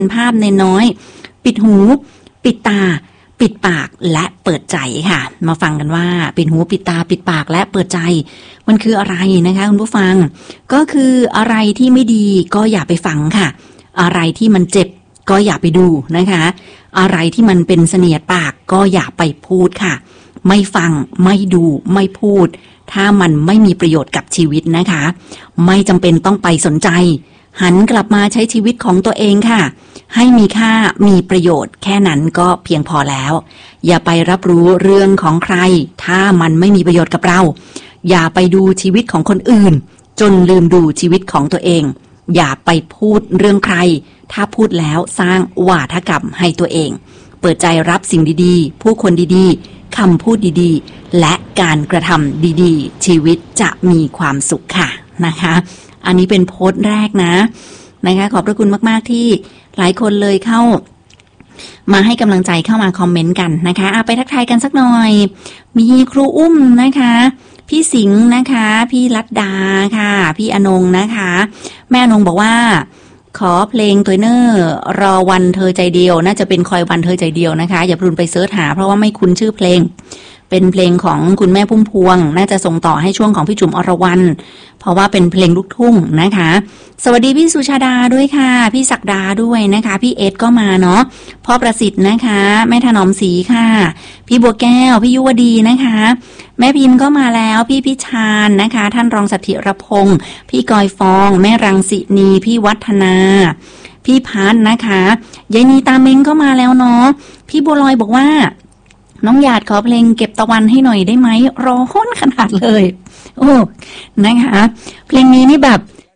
ภาพในน้อยปิดหูปิดตาปิดปากและเปิดใจค่ะมาฟังกันว่าปิดหูปิดตาปิดปากและเปิดใจมันคืออะไรนะคะคุณผู้ฟังก็คืออะไรที่ไม่ดีก็อย่าไปฟังค่ะอะไรที่มันเจ็บก็อย่าไปดูนะคะอะไรที่มันเป็นเสนียดปากก็อย่าไปพูดค่ะไม่ฟังไม่ดูไม่พูดถ้ามันไม่มีประโยชน์กับชีวิตนะคะไม่จำเป็นต้องไปสนใจหันกลับมาใช้ชีวิตของตัวเองค่ะให้มีค่ามีประโยชน์แค่นั้นก็เพียงพอแล้วอย่าไปรับรู้เรื่องของใครถ้ามันไม่มีประโยชน์กับเราอย่าไปดูชีวิตของคนอื่นจนลืมดูชีวิตของตัวเองอย่าไปพูดเรื่องใครถ้าพูดแล้วสร้างวาทกรรมให้ตัวเองเปิดใจรับสิ่งดีๆผู้คนดีๆคำพูดดีๆและการกระทำดีๆชีวิตจะมีความสุขค่ะนะคะอันนี้เป็นโพสต์แรกนะคะขอบพระคุณมากๆที่หลายคนเลยเข้ามาให้กำลังใจเข้ามาคอมเมนต์กันนะคะไปทักทายกันสักหน่อยมีครูอุ้มนะคะพี่สิงห์นะคะพี่รัตดาค่ะพี่อนงนะคะแม่อนงบอกว่าขอเพลงตัวเนอร์รอวันเธอใจเดียวน่าจะเป็นคอยวันเธอใจเดียวนะคะอย่าพลุนไปเสิร์ชหาเพราะว่าไม่คุ้นชื่อเพลงเป็นเพลงของคุณแม่พุ่มพวงน่าจะส่งต่อให้ช่วงของพี่จุ๋มอรวรรณเพราะว่าเป็นเพลงลูกทุ่งนะคะสวัสดีพี่สุชาดาด้วยค่ะพี่ศักดาด้วยนะคะพี่เอสก็มาเนาะพ่อประสิทธิ์นะคะแม่ถนอมศรีค่ะพี่บัวแก้วพี่ยุวดีนะคะแม่พิมพ์ก็มาแล้วพี่พิชานนะคะท่านรองสัทธิรพงศ์พี่กอยฟองแม่รังสินีพี่วัฒนาพี่พัฒนะคะยายนีตาเม้งก็มาแล้วเนาะพี่บัวลอยบอกว่าน้องหยาดขอเพลงเก็บตะวันให้หน่อยได้ไหมรอห้นขนาดเลยโอ้นะคะเพลงนี้นี่แบบ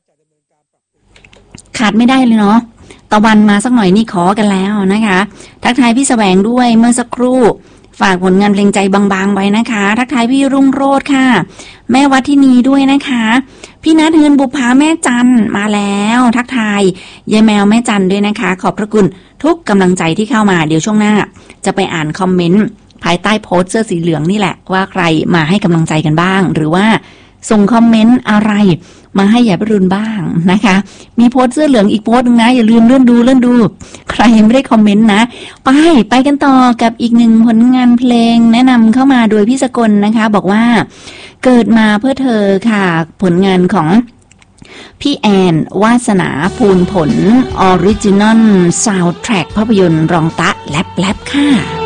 ขาดไม่ได้เลยเนาะตะวันมาสักหน่อยนี่ขอกันแล้วนะคะทักทายพี่แสวงด้วยเมื่อสักครู่ฝากผลงานเพลงใจบางๆไว้นะคะทักทายพี่รุ่งโรจน์ค่ะแม่วัฒนีด้วยนะคะพี่นัทเฮือนบุภาแม่จันมาแล้วทักทายยายแมวแม่จันด้วยนะคะขอบพระคุณทุกกำลังใจที่เข้ามาเดี๋ยวช่วงหน้าจะไปอ่านคอมเมนต์ภายใต้โพสต์เสื้อสีเหลืองนี่แหละว่าใครมาให้กำลังใจกันบ้างหรือว่าส่งคอมเมนต์อะไรมาให้ยายปรุณบ้างนะคะมีโพสต์เสื้อเหลืองอีกโพสต์นึงนะอย่าลืมเลื่อนดูใครไม่ได้คอมเมนต์นะไปกันต่อกับอีกหนึ่งผลงานเพลงแนะนำเข้ามาโดยพี่สกลนะคะบอกว่าเกิดมาเพื่อเธอค่ะผลงานของพี่แอนวาสนาภูลผลออริจินอลซาวด์แทร็กภาพยนตร์รองตะแลบค่ะ